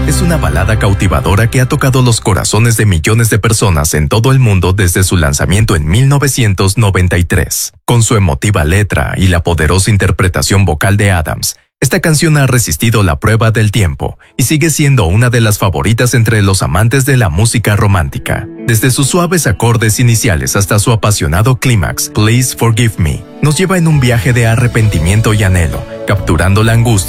es una balada cautivadora que ha tocado los corazones de millones de personas en todo el mundo desde su lanzamiento en 1993. Con su emotiva letra y la poderosa interpretación vocal de Adams, esta canción ha resistido la prueba del tiempo y sigue siendo una de las favoritas entre los amantes de la música romántica. Desde sus suaves acordes iniciales hasta su apasionado clímax, Please Forgive Me, nos lleva en un viaje de arrepentimiento y anhelo, capturando la angustia